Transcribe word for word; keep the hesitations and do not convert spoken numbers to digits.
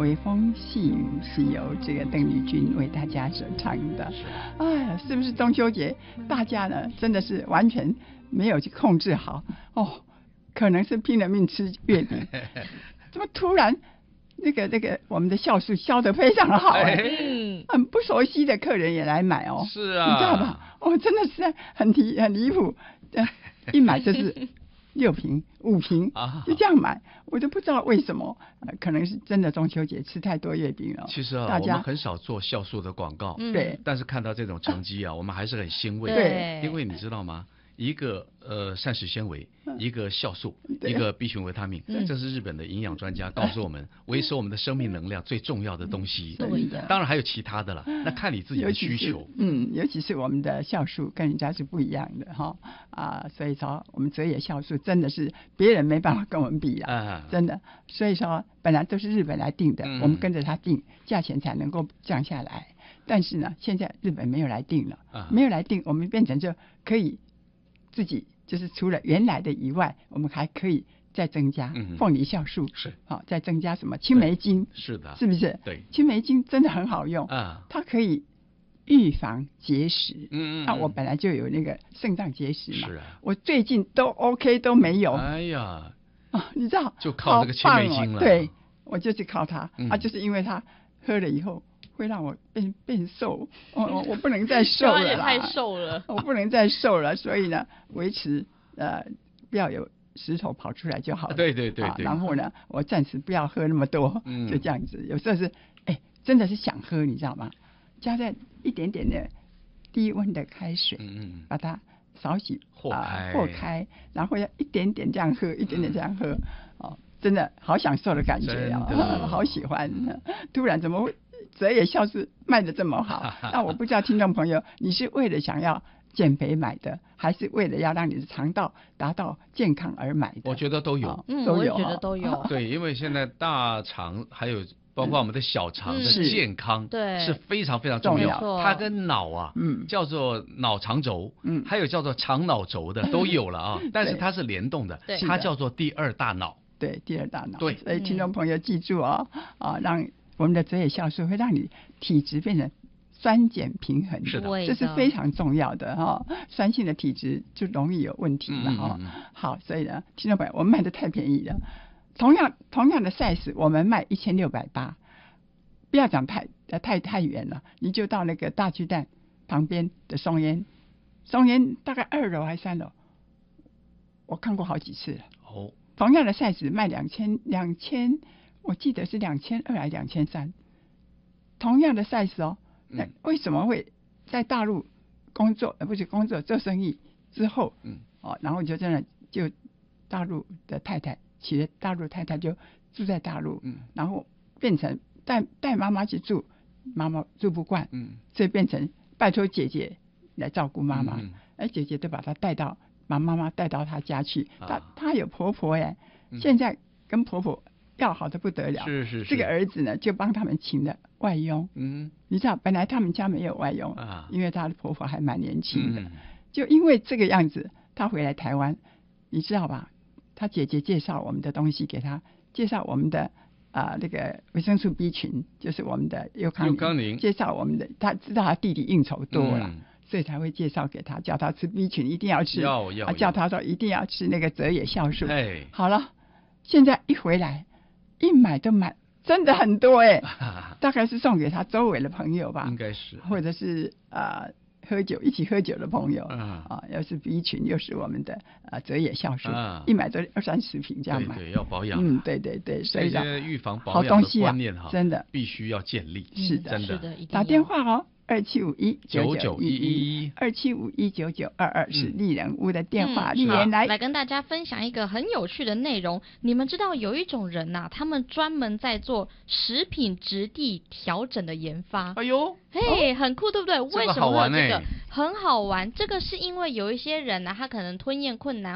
微风细雨是由这个邓丽君为大家所唱的。哎呀，是不是中秋节大家呢真的是完全没有去控制好哦？可能是拼了命吃月饼，怎么突然那个那个我们的酵素销得非常好哎、欸，很不熟悉的客人也来买哦。 是啊， 你知道吧？哦，真的是很离很离谱，一买就是六瓶五瓶就这样买，我都不知道为什么、呃、可能是真的中秋节吃太多月饼了。 其实啊，我们很少做酵素的广告， 对、嗯， 但是看到这种成绩啊，我们还是很欣慰。 对， 因为你知道吗？一个呃膳食纤维，一个酵素，一个 B 群维他命，这是日本的营养专家告诉我们，维持我们的生命能量最重要的东西。 对的， 当然还有其他的了，那看你自己的需求。 嗯，尤其是我们的酵素跟人家是不一样的哈啊，所以说我们泽野酵素真的是别人没办法跟我们比啊，啊真的。所以说本来都是日本来定的，嗯、我们跟着他定，价钱才能够降下来。但是呢，现在日本没有来定了，啊、没有来定，我们变成就可以。自己就是除了原来的以外，我们还可以再增加凤梨酵素， 是好、哦、再增加什么青梅精， 是的， 是不是？ 对， 青梅精真的很好用啊，它可以预防结石。嗯嗯，那、啊、我本来就有那个肾脏结石嘛，是啊，我最近都 OK 都没有。 哎呀， 啊，你知道， 就靠这个青梅精了。 哦、对，我就是靠它、 嗯、 啊，就是因为它喝了以后。会让我变变瘦，我、哦、我不能再瘦了啦， 太瘦了， 我不能再瘦了，所以呢，维持呃不要有石头跑出来就好了。 对对对对、 啊。然后呢，我暂时不要喝那么多， 嗯、 就这样子。有时候是哎，真的是想喝，你知道吗？加在一点点的低温的开水， 嗯嗯， 把它少许和开， 和、呃、开，然后要一点点这样喝，一点点这样喝，嗯、哦，真的好享受的感觉啊，好喜欢。突然怎么会？泽野酵素卖得这么好，那我不知道听众朋友，你是为了想要减肥买的，还是为了要让你的肠道达到健康而买的？ 我觉得都有， 哦、 嗯， 都有， 我觉得都有。 对，因为现在大肠还有包括我们的小肠的健康， 对、 嗯，是非常非常重要。 重要它跟脑啊，嗯，叫做脑肠轴，嗯，还有叫做肠脑轴的都有了啊，但是它是联动的，它叫做第二大脑。 对，第二大脑。 对， 所以听众朋友记住哦，啊，让。我们的泽野酵素会让你体质变成酸碱平衡， 是的， 这是非常重要的哈、哦。酸性的体质就容易有问题了哈、哦嗯嗯嗯。好，所以呢，听众朋友，我们卖的太便宜了。同样同样的 size， 我们卖一千六百八，不要讲太太太远了，你就到那个大巨蛋旁边的松烟，松烟大概二楼还是三楼，我看过好几次了。 哦， 同样的 size 卖两千两千。我记得是两千二还是两千三，同样的 size 哦，那为什么会在大陆工作，呃不是工作做生意之后，嗯，哦，然后就真的就大陆的太太娶了大陆太太就住在大陆，嗯，然后变成带带妈妈去住，妈妈住不惯，嗯，所以变成拜托姐姐来照顾妈妈，嗯，而姐姐都把她带到把妈妈带到她家去，她她有婆婆耶，嗯，现在跟婆婆。要好的不得了， 是是是。 这个儿子呢，就帮他们请了外佣。嗯，你知道，本来他们家没有外佣啊，因为他的婆婆还蛮年轻的，嗯，就因为这个样子，他回来台湾，你知道吧？他姐姐介绍我们的东西给他，介绍我们的啊、呃、那个维生素 B 群，就是我们的优康宁，介绍我们的，他知道他弟弟应酬多了。嗯，所以才会介绍给他，叫他吃 B 群一定要吃， 要要、 啊、叫他说一定要吃那个泽野酵素。 哎， 好了，现在一回来。一买都买，真的很多哎、欸，大概是送给他周围的朋友吧， 应该是， 或者是啊、呃、喝酒一起喝酒的朋友，嗯、啊，又是 B 群，又是我们的啊泽野酵素，啊，一买都二三十瓶这样买， 对对，要保养， 嗯，对对对，所以这些预防保养的观念哈、啊， 真的必须要建立， 是的， 真的， 打电话哦。二七五一九九一一， 二七五一九九二二是丽人屋的电话。丽人、 嗯、 来来跟大家分享一个很有趣的内容。你们知道有一种人呐、啊，他们专门在做食品质地调整的研发。 哎呦， 嘿，很酷，对不对？为什么会有这个？ 这个好玩欸、 很好玩。这个是因为有一些人呢、啊，他可能吞咽困难。